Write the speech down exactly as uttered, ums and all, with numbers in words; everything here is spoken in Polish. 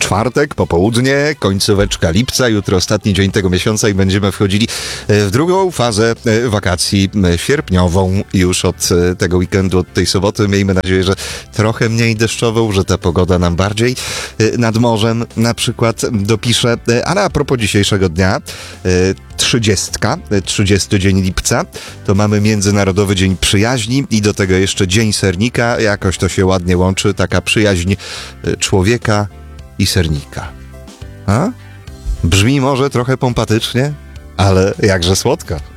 czwartek, popołudnie, końcóweczka lipca, jutro ostatni dzień tego miesiąca i będziemy wchodzili w drugą fazę wakacji sierpniową już od tego weekendu, od tej soboty. Miejmy nadzieję, że trochę mniej deszczową, że ta pogoda nam bardziej nad morzem na przykład dopisze. Ale a propos dzisiejszego dnia, trzydziestka, trzydziesty dzień lipca, to mamy Międzynarodowy Dzień Przyjaźni i do tego jeszcze Dzień Sernika. Jakoś to się ładnie łączy, taka przyjaźń człowieka i sernika. A? Brzmi może trochę pompatycznie, ale jakże słodko.